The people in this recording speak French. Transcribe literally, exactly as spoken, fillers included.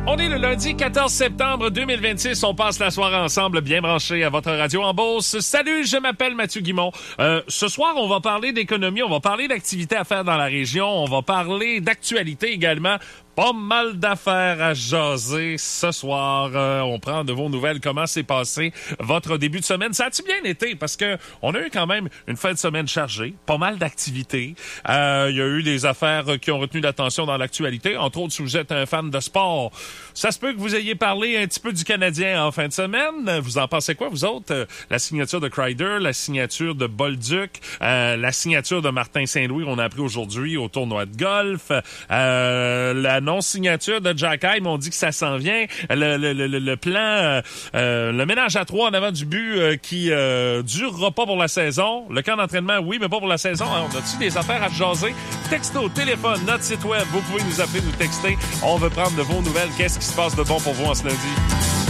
On est le lundi quatorze septembre deux mille vingt-six. On passe la soirée ensemble, bien branché à votre radio en Beauce. Salut, je m'appelle Mathieu Guimont. Euh, ce soir, on va parler d'économie, on va parler d'activités à faire dans la région, on va parler d'actualité également. Pas mal d'affaires à jaser ce soir. Euh, on prend de vos nouvelles. Comment s'est passé votre début de semaine? Ça a-tu bien été? Parce que on a eu quand même une fin de semaine chargée. Pas mal d'activités. Euh, il y a eu des affaires qui ont retenu l'attention dans l'actualité. Entre autres, si vous êtes un fan de sport, ça se peut que vous ayez parlé un petit peu du Canadien en fin de semaine. Vous en pensez quoi, vous autres? Euh, la signature de Kreider, la signature de Bolduc, euh, la signature de Martin Saint-Louis, on a appris aujourd'hui au tournoi de golf. Euh, la non-signature de Jack Hyme, on dit que ça s'en vient. Le, le, le, le plan, euh, euh, le ménage à trois en avant du but euh, qui euh, durera pas pour la saison. Le camp d'entraînement, oui, mais pas pour la saison. Alors, on a-tu des affaires à jaser? Texto, téléphone, notre site web, vous pouvez nous appeler, nous texter. On veut prendre de vos nouvelles. Qu'est-ce qui se passe de bon pour vous en ce lundi?